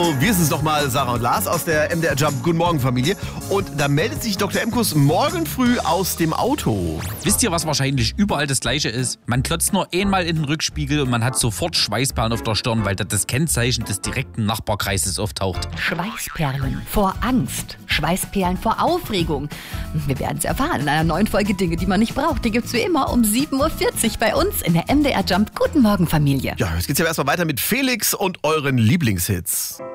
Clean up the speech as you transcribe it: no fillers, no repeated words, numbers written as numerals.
Wir sind es nochmal, Sarah und Lars aus der MDR Jump Guten Morgen Familie. Und da meldet sich Dr. Emkus morgen früh aus dem Auto. Wisst ihr, was wahrscheinlich überall das Gleiche ist? Man klotzt nur einmal in den Rückspiegel und man hat sofort Schweißperlen auf der Stirn, weil das Kennzeichen des direkten Nachbarkreises auftaucht. Schweißperlen vor Angst, Schweißperlen vor Aufregung. Wir werden es erfahren in einer neuen Folge Dinge, die man nicht braucht. Die gibt's wie immer um 7.40 Uhr bei uns in der MDR Jump Guten Morgen Familie. Ja, jetzt geht's ja erstmal weiter mit Felix und euren Lieblingshits.